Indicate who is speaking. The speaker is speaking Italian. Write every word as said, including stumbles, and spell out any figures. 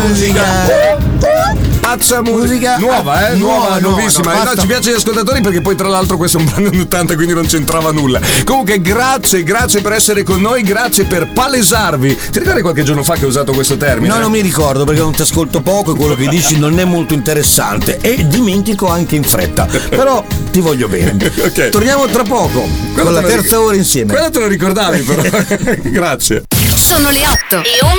Speaker 1: Musica.
Speaker 2: Pazza musica nuova, eh? Nuova,
Speaker 1: no,
Speaker 2: nuovissima.
Speaker 1: no,
Speaker 2: Eh, no, ci piace gli ascoltatori perché poi tra l'altro questo è un brano anni ottanta, quindi non c'entrava nulla. Comunque grazie, grazie per essere con noi, grazie per palesarvi. Ti ricordi qualche giorno fa che ho usato questo termine?
Speaker 1: No, non mi ricordo perché non ti ascolto poco e quello che dici non è molto interessante e dimentico anche in fretta. Però ti voglio bene.
Speaker 2: Ok.
Speaker 1: Torniamo tra poco
Speaker 2: Quello
Speaker 1: con la
Speaker 2: te lo
Speaker 1: terza
Speaker 2: ric-
Speaker 1: ora insieme.
Speaker 2: Quella te lo ricordavi però. Grazie.
Speaker 3: Sono le otto e un